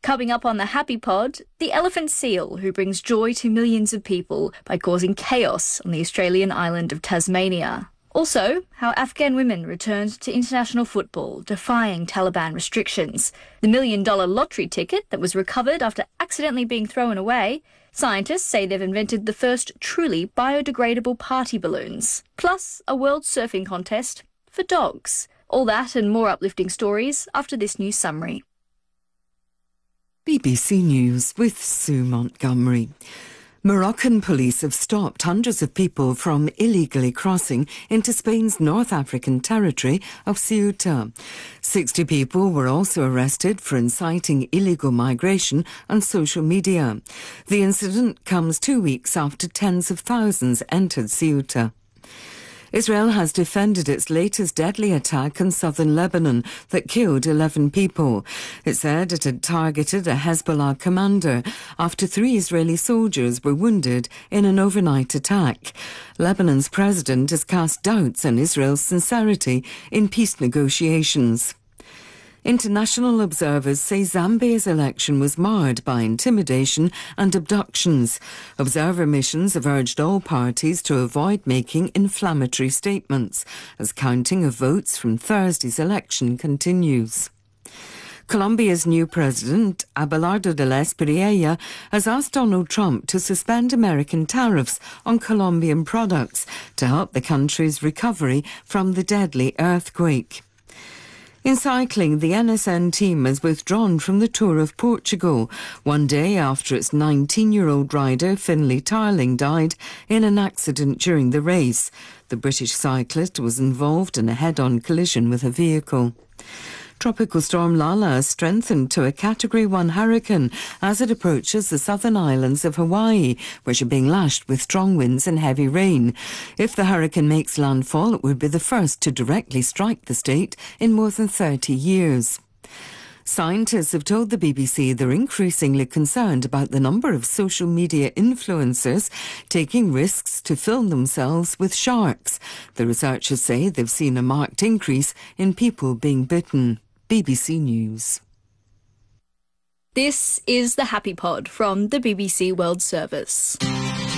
Coming up on the Happy Pod, the elephant seal who brings joy to millions of people by causing chaos on the Australian island of Tasmania. Also, how Afghan women returned to international football, defying Taliban restrictions. The $1 million lottery ticket that was recovered after accidentally being thrown away. Scientists say they've invented the first truly biodegradable party balloons. Plus, a world surfing contest for dogs. All that and more uplifting stories after this news summary. BBC News with Sue Montgomery. Moroccan police have stopped hundreds of people from illegally crossing into Spain's North African territory of Ceuta. 60 people were also arrested for inciting illegal migration on social media. The incident comes 2 weeks after tens of thousands entered Ceuta. Israel has defended its latest deadly attack in southern Lebanon that killed 11 people. It said it had targeted a Hezbollah commander after 3 Israeli soldiers were wounded in an overnight attack. Lebanon's president has cast doubts on Israel's sincerity in peace negotiations. International observers say Zambia's election was marred by intimidation and abductions. Observer missions have urged all parties to avoid making inflammatory statements as counting of votes from Thursday's election continues. Colombia's new president, Abelardo del Espriella, has asked Donald Trump to suspend American tariffs on Colombian products to help the country's recovery from the deadly earthquake. In cycling, the NSN team has withdrawn from the Tour of Portugal, one day after its 19-year-old rider Finlay Tarling died in an accident during the race. The British cyclist was involved in a head-on collision with a vehicle. Tropical storm Lala has strengthened to a Category 1 hurricane as it approaches the southern islands of Hawaii, which are being lashed with strong winds and heavy rain. If the hurricane makes landfall, it would be the first to directly strike the state in more than 30 years. Scientists have told the BBC they're increasingly concerned about the number of social media influencers taking risks to film themselves with sharks. The researchers say they've seen a marked increase in people being bitten. BBC News. This is the Happy Pod from the BBC World Service.